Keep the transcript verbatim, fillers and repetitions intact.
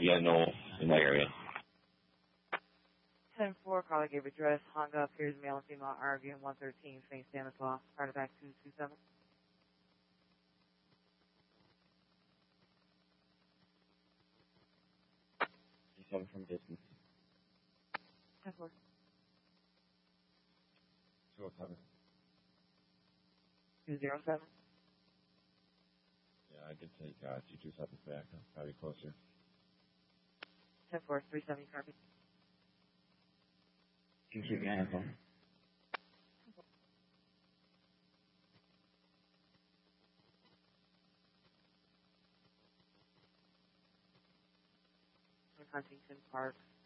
Yeah, no, in that area. ten four, caller gave address, Honda appears male and female arguing one thirteen, Saint Stanislaus, heart attack two two seven. Seven from distance. ten four. two oh seven. two zero seven. Yeah, I could take uh, two two seven back. That's probably closer. ten four, three seven, copy. You can keep your hands on. Huntington Park,